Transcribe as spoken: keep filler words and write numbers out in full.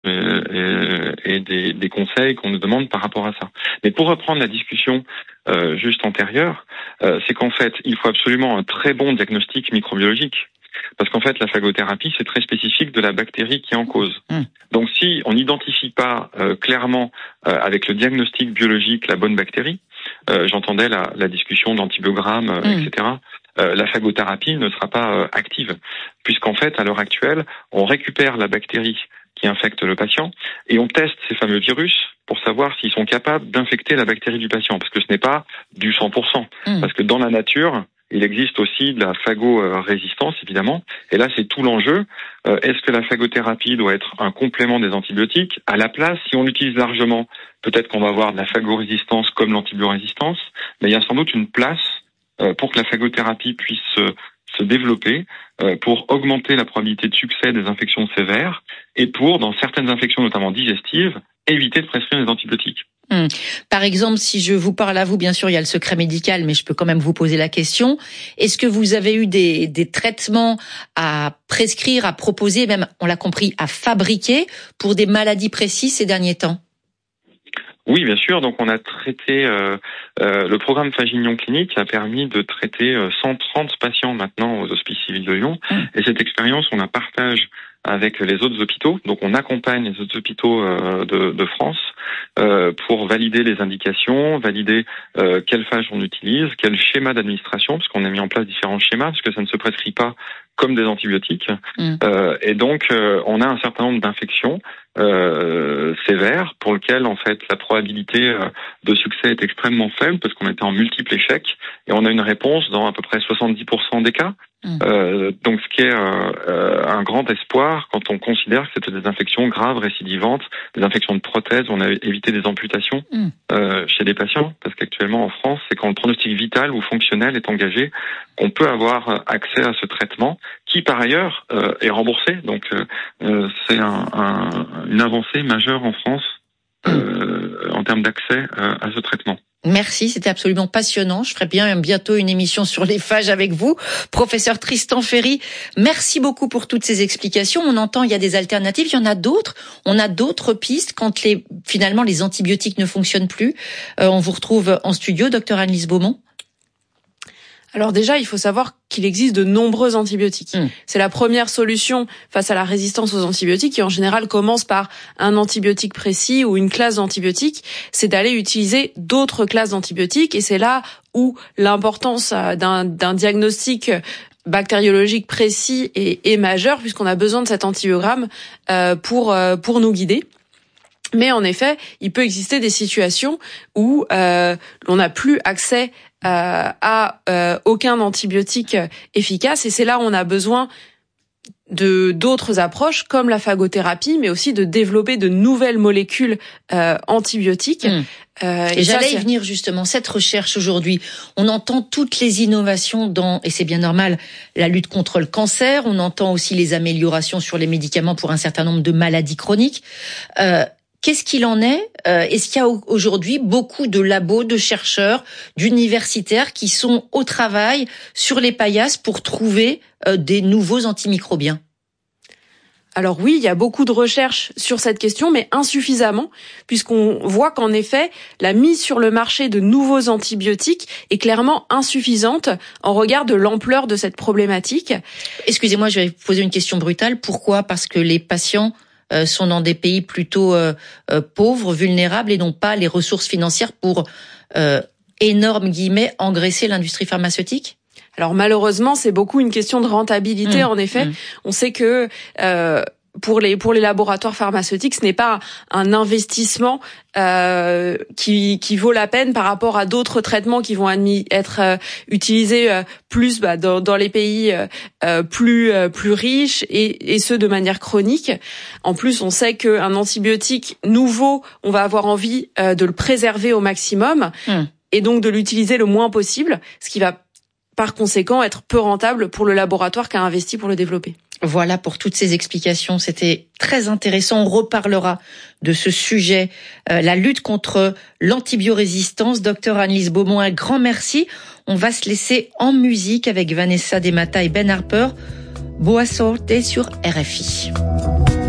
euh, et, et des, des conseils qu'on nous demande par rapport à ça. Mais pour reprendre la discussion euh, juste antérieure, euh, c'est qu'en fait, il faut absolument un très bon diagnostic microbiologique. Parce qu'en fait, la phagothérapie, c'est très spécifique de la bactérie qui est en cause. Mmh. Donc, si on n'identifie pas euh, clairement euh, avec le diagnostic biologique la bonne bactérie, euh, j'entendais la, la discussion d'antibiogramme, euh, mmh. et cetera, euh, la phagothérapie ne sera pas euh, active. Puisqu'en fait, à l'heure actuelle, on récupère la bactérie qui infecte le patient et on teste ces fameux virus pour savoir s'ils sont capables d'infecter la bactérie du patient. Parce que ce n'est pas du cent pour cent. Mmh. Parce que dans la nature, il existe aussi de la phago-résistance, évidemment. Et là, c'est tout l'enjeu. Euh, est-ce que la phagothérapie doit être un complément des antibiotiques? À la place, si on l'utilise largement, peut-être qu'on va avoir de la phago-résistance comme l'antibiorésistance. Mais il y a sans doute une place euh, pour que la phagothérapie puisse euh, se développer, euh, pour augmenter la probabilité de succès des infections sévères et pour, dans certaines infections, notamment digestives, éviter de prescrire des antibiotiques. Hum. Par exemple, si je vous parle à vous, bien sûr, il y a le secret médical, mais je peux quand même vous poser la question. Est-ce que vous avez eu des, des traitements à prescrire, à proposer, même, on l'a compris, à fabriquer pour des maladies précises ces derniers temps? Oui, bien sûr. Donc, on a traité euh, euh, le programme Phagignon Clinique a permis de traiter euh, cent trente patients maintenant aux Hospices Civils de Lyon. Hum. Et cette expérience, on la partage avec les autres hôpitaux. Donc, on accompagne les autres hôpitaux euh, de, de France euh, pour valider les indications, valider euh, quelle phage on utilise, quel schéma d'administration, parce qu'on a mis en place différents schémas, parce que ça ne se prescrit pas comme des antibiotiques. Mmh. Euh, et donc, euh, on a un certain nombre d'infections euh, sévères pour lesquelles, en fait, la probabilité euh, de succès est extrêmement faible, parce qu'on était en multiples échecs, et on a une réponse dans à peu près soixante-dix pour cent des cas. Mmh. Euh, donc, ce qui est euh, euh, un grand espoir quand on considère que c'était des infections graves, récidivantes, des infections de prothèses, on a évité des amputations mmh. euh, chez des patients, parce qu'actuellement en France, c'est quand le pronostic vital ou fonctionnel est engagé qu'on peut avoir accès à ce traitement, qui par ailleurs euh, est remboursé. Donc, euh, c'est un, un, une avancée majeure en France euh, mmh. en termes d'accès euh, à ce traitement. Merci, c'était absolument passionnant. Je ferai bien bientôt une émission sur les phages avec vous. Professeur Tristan Ferry, merci beaucoup pour toutes ces explications. On entend, il y a des alternatives, il y en a d'autres. On a d'autres pistes quand les, finalement les antibiotiques ne fonctionnent plus. Euh, on vous retrouve en studio, docteur Anne-Lise Beaumont. Alors déjà, il faut savoir qu'il existe de nombreux antibiotiques. Mmh. C'est la première solution face à la résistance aux antibiotiques qui en général commence par un antibiotique précis ou une classe d'antibiotiques. C'est d'aller utiliser d'autres classes d'antibiotiques et c'est là où l'importance d'un, d'un diagnostic bactériologique précis est, est majeure puisqu'on a besoin de cet antibiogramme euh, pour, euh, pour nous guider. Mais en effet, il peut exister des situations où euh, on n'a plus accès euh, à euh, aucun antibiotique efficace, et c'est là où on a besoin de d'autres approches comme la phagothérapie, mais aussi de développer de nouvelles molécules euh, antibiotiques. Mmh. Euh, et, et j'allais ça, y venir justement, cette recherche aujourd'hui. On entend toutes les innovations dans, et c'est bien normal, la lutte contre le cancer. On entend aussi les améliorations sur les médicaments pour un certain nombre de maladies chroniques. Euh, Qu'est-ce qu'il en est? euh, Est-ce qu'il y a aujourd'hui beaucoup de labos, de chercheurs, d'universitaires qui sont au travail sur les paillasses pour trouver euh, des nouveaux antimicrobiens? Alors oui, il y a beaucoup de recherches sur cette question, mais insuffisamment, puisqu'on voit qu'en effet, la mise sur le marché de nouveaux antibiotiques est clairement insuffisante en regard de l'ampleur de cette problématique. Excusez-moi, je vais vous poser une question brutale. Pourquoi? Parce que les patients sont dans des pays plutôt euh, euh, pauvres, vulnérables et n'ont pas les ressources financières pour, euh, énormes guillemets, engraisser l'industrie pharmaceutique? Alors malheureusement, c'est beaucoup une question de rentabilité. Mmh. En effet, mmh. on sait que euh, pour les pour les laboratoires pharmaceutiques, ce n'est pas un investissement euh, qui qui vaut la peine par rapport à d'autres traitements qui vont admis, être euh, utilisés euh, plus bah, dans dans les pays euh, plus euh, plus riches et et ceux de manière chronique. En plus, on sait qu'un antibiotique nouveau, on va avoir envie euh, de le préserver au maximum mmh. et donc de l'utiliser le moins possible, ce qui va par conséquent être peu rentable pour le laboratoire qui a investi pour le développer. Voilà pour toutes ces explications, c'était très intéressant. On reparlera de ce sujet, euh, la lutte contre l'antibiorésistance. Docteur Anne-Lise Beaumont, un grand merci. On va se laisser en musique avec Vanessa Demata et Ben Harper. Boa sorte sur R F I.